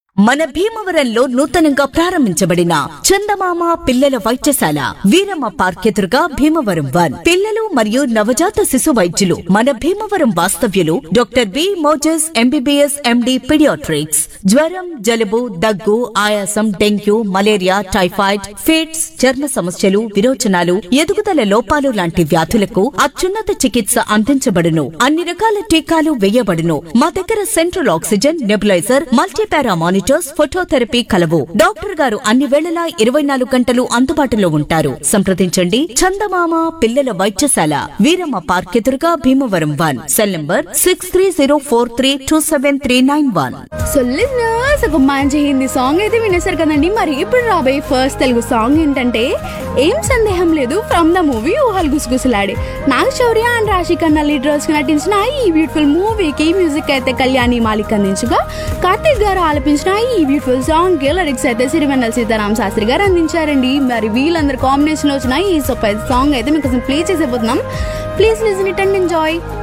మన భీమవరంలో నూతనంగా ప్రారంభించబడిన చందమామ పిల్లల వైద్యశాల వీరమ్మ పార్క్ ఎదురుగా భీమవరం 1 పిల్లలు మరియు నవజాత శిశు వైద్యులు మన భీమవరం వాస్తవ్యులు doctor B Moses MBBS MD paediatrics జ్వరం జలుబు దగ్గు ఆయాసం డెంగ్యూ మలేరియా టైఫాయిడ్ ఫిట్స్ చర్మ సమస్యలు విరోచనాలు ఎదుగుదల లోపాలు లాంటి వ్యాధులకు అత్యున్నత చికిత్స అందించబడును అన్ని రకాల టీకాలు వేయబడును మా దగ్గర central oxygen nebuliser multipara monitor phototherapy కలవు డాక్టర్ గారు అన్ని వేళలా 24 గంటలు అందుబాటులో ఉంటారు సంప్రదించండి చందమామ పిల్లల వైద్యశాల వీరమ్మ పార్క్ ఎదురుగా Bhimavaram 1 cell number 6304327391. So listeners, ఒక మంచి హిందీ సాంగ్ అయితే వినేశారు కదండి. మరి ఇప్పుడు రాబోయే ఫస్ట్ తెలుగు సాంగ్ ఏంటంటే ఏం సందేహం లేదు ఫ్రమ్ ద మూవీ ఊహలు గుసగుసలాడే. నాగ్ శౌర్య అండ్ రాశి ఖన్నా లీడ్ రోల్స్ కి నటించిన ఈ బ్యూటిఫుల్ మూవీకి మ్యూజిక్ అయితే కళ్యాణి మాలిక్ అందించగా, కార్తీక్ గారు ఆలపించిన ఈ బ్యూటిఫుల్ సాంగ్ కి లిరిక్స్ అయితే సిరివెన్నెల సీతారాం శాస్త్రి గారు అందించారండి. మరి వీళ్ళందరూ కాంబినేషన్ లో వచ్చిన ఈ సూపర్ సాంగ్ అయితే మీకు play చేసేపోతున్నాం. Please listen it and enjoy.